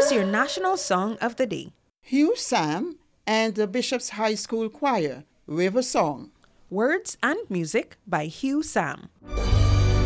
Here's your national song of the day. Hugh Sam and the Bishop's High School Choir, River Song. Words and music by Hugh Sam.